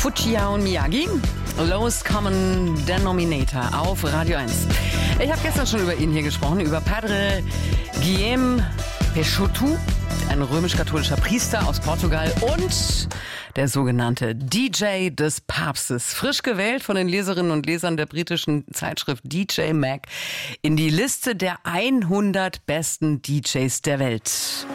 Fujiya und Miyagi. Lowest Common Denominator auf Radio 1. Ich habe gestern schon über ihn hier gesprochen, über Padre Guilherme Peixoto, ein römisch-katholischer Priester aus Portugal und der sogenannte DJ des Papstes. Frisch gewählt von den Leserinnen und Lesern der britischen Zeitschrift DJ Mag in die Liste der 100 besten DJs der Welt.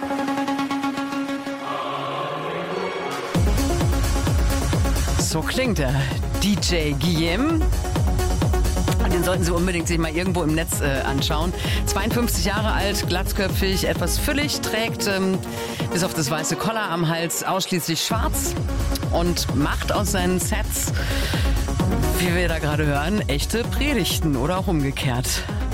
So klingt er, DJ Guilherme. Den sollten Sie unbedingt sich mal irgendwo im Netz anschauen. 52 Jahre alt, glatzköpfig, etwas füllig, trägt bis auf das weiße Collar am Hals ausschließlich schwarz und macht aus seinen Sets, wie wir da gerade hören, echte Predigten oder auch umgekehrt.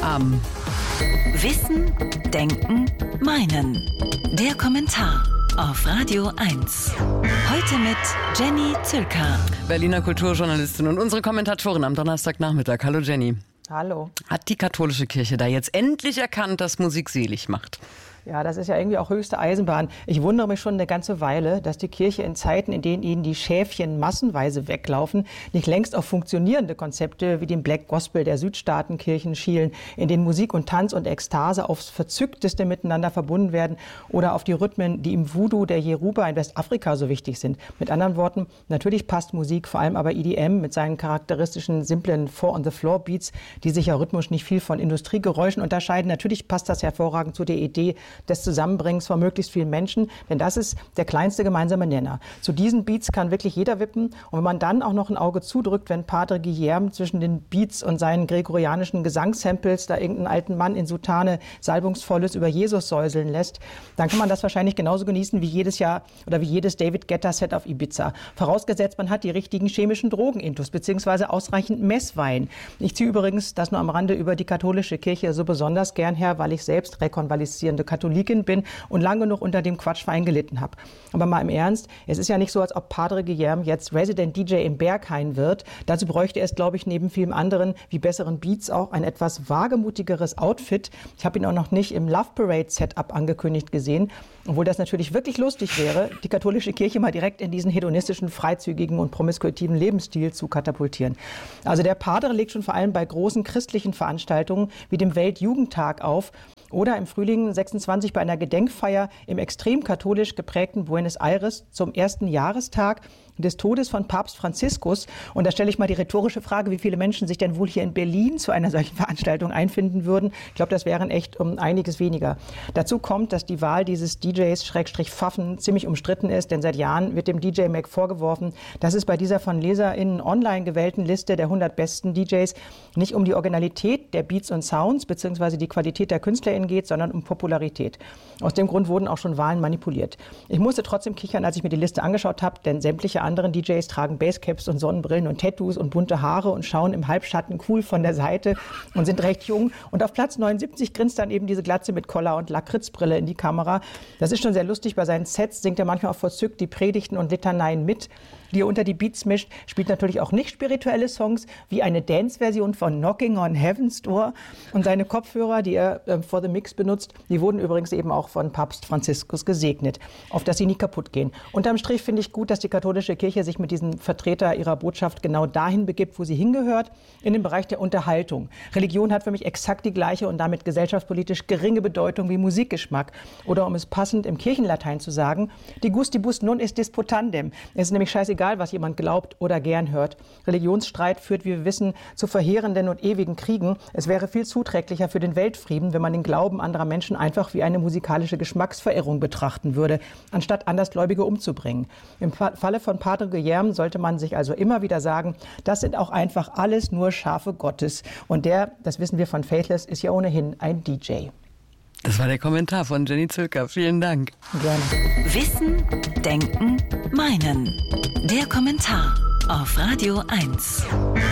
Wissen, Denken, Meinen. Der Kommentar auf Radio 1. Heute mit Jenny Zülker, Berliner Kulturjournalistin und unsere Kommentatorin am Donnerstagnachmittag. Hallo Jenny. Hallo. Hat die katholische Kirche da jetzt endlich erkannt, dass Musik selig macht? Ja, das ist ja irgendwie auch höchste Eisenbahn. Ich wundere mich schon eine ganze Weile, dass die Kirche in Zeiten, in denen ihnen die Schäfchen massenweise weglaufen, nicht längst auf funktionierende Konzepte wie den Black Gospel der Südstaatenkirchen schielen, in denen Musik und Tanz und Ekstase aufs Verzückteste miteinander verbunden werden, oder auf die Rhythmen, die im Voodoo der Yoruba in Westafrika so wichtig sind. Mit anderen Worten, natürlich passt Musik, vor allem aber EDM mit seinen charakteristischen, simplen Four-on-the-Floor-Beats, die sich ja rhythmisch nicht viel von Industriegeräuschen unterscheiden. Natürlich passt das hervorragend zu der Idee des Zusammenbringens von möglichst vielen Menschen, denn das ist der kleinste gemeinsame Nenner. Zu diesen Beats kann wirklich jeder wippen, und wenn man dann auch noch ein Auge zudrückt, wenn Padre Guilherme zwischen den Beats und seinen gregorianischen Gesangssamples da irgendeinen alten Mann in Soutane Salbungsvolles über Jesus säuseln lässt, dann kann man das wahrscheinlich genauso genießen wie jedes Jahr oder wie jedes David Guetta Set auf Ibiza. Vorausgesetzt, man hat die richtigen chemischen Drogenintus bzw. ausreichend Messwein. Ich ziehe übrigens das nur am Rande über die katholische Kirche so besonders gern her, weil ich selbst rekonvaleszierende Katholikin bin und lange genug unter dem Quatschverein gelitten habe. Aber mal im Ernst, es ist ja nicht so, als ob Padre Guilherme jetzt Resident DJ im Berghain wird. Dazu bräuchte es, glaube ich, neben vielem anderen wie besseren Beats auch ein etwas wagemutigeres Outfit. Ich habe ihn auch noch nicht im Love Parade Setup angekündigt gesehen, obwohl das natürlich wirklich lustig wäre, die katholische Kirche mal direkt in diesen hedonistischen, freizügigen und promiskuitiven Lebensstil zu katapultieren. Also der Padre legt schon vor allem bei großen christlichen Veranstaltungen wie dem Weltjugendtag auf oder im Frühling 26 bei einer Gedenkfeier im extrem katholisch geprägten Buenos Aires zum 1. Jahrestag des Todes von Papst Franziskus. Und da stelle ich mal die rhetorische Frage, wie viele Menschen sich denn wohl hier in Berlin zu einer solchen Veranstaltung einfinden würden. Ich glaube, das wären echt um einiges weniger. Dazu kommt, dass die Wahl dieses DJs-Pfaffen ziemlich umstritten ist, denn seit Jahren wird dem DJ Mag vorgeworfen, dass es bei dieser von LeserInnen online gewählten Liste der 100 besten DJs nicht um die Originalität der Beats und Sounds bzw. die Qualität der KünstlerInnen geht, sondern um Popularität. Aus dem Grund wurden auch schon Wahlen manipuliert. Ich musste trotzdem kichern, als ich mir die Liste angeschaut habe, denn sämtliche anderen DJs tragen Basecaps und Sonnenbrillen und Tattoos und bunte Haare und schauen im Halbschatten cool von der Seite und sind recht jung. Und auf Platz 79 grinst dann eben diese Glatze mit Collar und Lakritzbrille in die Kamera. Das ist schon sehr lustig. Bei seinen Sets singt er manchmal auch verzückt die Predigten und Litaneien mit, die er unter die Beats mischt, spielt natürlich auch nicht spirituelle Songs, wie eine Dance-Version von Knocking on Heaven's Door. Und seine Kopfhörer, die er for the Mix benutzt, die wurden übrigens eben auch von Papst Franziskus gesegnet, auf dass sie nie kaputt gehen. Unterm Strich finde ich gut, dass die katholische Kirche sich mit diesem Vertreter ihrer Botschaft genau dahin begibt, wo sie hingehört, in den Bereich der Unterhaltung. Religion hat für mich exakt die gleiche und damit gesellschaftspolitisch geringe Bedeutung wie Musikgeschmack. Oder um es passend im Kirchenlatein zu sagen, die gustibus non est disputandem. Es ist nämlich scheißegal, was jemand glaubt oder gern hört. Religionsstreit führt, wie wir wissen, zu verheerenden und ewigen Kriegen. Es wäre viel zuträglicher für den Weltfrieden, wenn man den Glauben anderer Menschen einfach wie eine musikalische Geschmacksverirrung betrachten würde, anstatt Andersgläubige umzubringen. Im Falle von Padre Guilherme sollte man sich also immer wieder sagen, das sind auch einfach alles nur Schafe Gottes. Und der, das wissen wir von Faithless, ist ja ohnehin ein DJ. Das war der Kommentar von Jenny Zülker. Vielen Dank. Gerne. Wissen, Denken, Meinen. Der Kommentar auf Radio 1.